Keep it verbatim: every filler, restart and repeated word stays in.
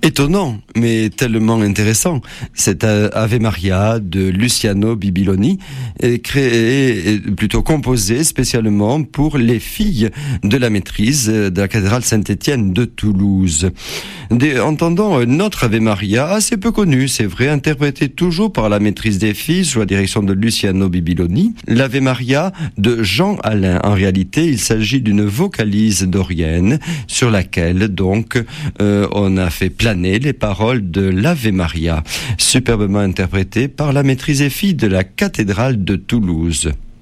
Étonnant, mais tellement intéressant. Cet Ave Maria de Luciano Bibiloni est créé, est plutôt composé spécialement pour les filles de la maîtrise de la cathédrale Saint-Étienne de Toulouse. Des, entendant un autre Ave Maria, assez peu connu, c'est vrai, interprété toujours par la maîtrise des filles sous la direction de Luciano Bibiloni, l'Ave Maria de Jean Alain. En réalité, il s'agit d'une vocalise dorienne sur laquelle donc euh, on a fait planer les paroles de l'Ave Maria, superbement interprétées par la maîtrise des filles de la cathédrale de Toulouse.